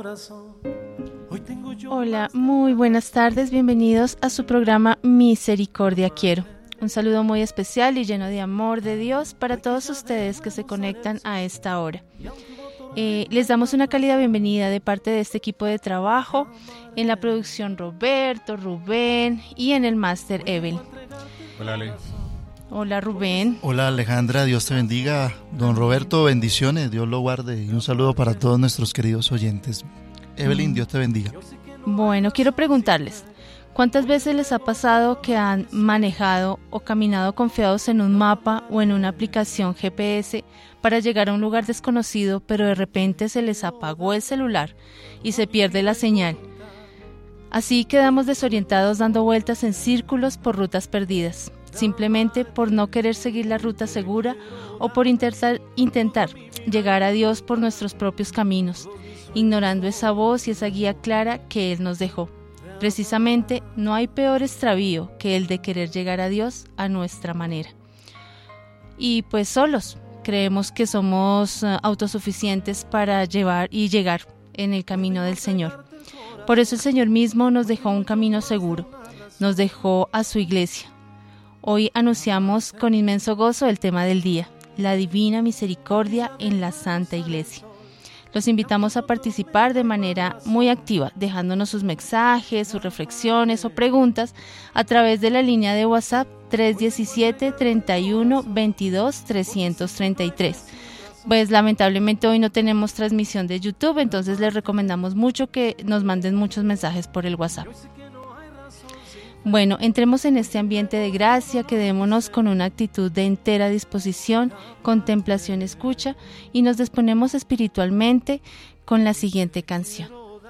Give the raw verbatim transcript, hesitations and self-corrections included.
Hola, muy buenas tardes, bienvenidos a su programa Misericordia Quiero. Un saludo muy especial y lleno de amor de Dios para todos ustedes que se conectan a esta hora. Eh, les damos una cálida bienvenida de parte de este equipo de trabajo, en la producción Roberto, Rubén y en el máster Evel. Hola, Ale. Hola, Rubén. Hola, Alejandra, Dios te bendiga. Don Roberto, bendiciones, Dios lo guarde y un saludo para todos nuestros queridos oyentes. Evelyn, Dios te bendiga. Bueno, quiero preguntarles, ¿cuántas veces les ha pasado que han manejado o caminado confiados en un mapa o en una aplicación G P S para llegar a un lugar desconocido, pero de repente se les apagó el celular y se pierde la señal? Así quedamos desorientados dando vueltas en círculos por rutas perdidas, simplemente por no querer seguir la ruta segura o por intentar, intentar llegar a Dios por nuestros propios caminos, ignorando esa voz y esa guía clara que Él nos dejó. Precisamente, no hay peor extravío que el de querer llegar a Dios a nuestra manera. Y pues solos, creemos que somos uh, autosuficientes para llevar y llegar en el camino del Señor. Por eso el Señor mismo nos dejó un camino seguro, nos dejó a su iglesia. Hoy anunciamos con inmenso gozo el tema del día, la divina misericordia en la Santa Iglesia. Los invitamos a participar de manera muy activa, dejándonos sus mensajes, sus reflexiones o preguntas a través de la línea de WhatsApp tres uno siete, treinta y uno, veintidós, trescientos treinta y tres. Pues lamentablemente hoy no tenemos transmisión de YouTube, entonces les recomendamos mucho que nos manden muchos mensajes por el WhatsApp. Bueno, entremos en este ambiente de gracia, quedémonos con una actitud de entera disposición, contemplación, escucha y nos disponemos espiritualmente con la siguiente canción.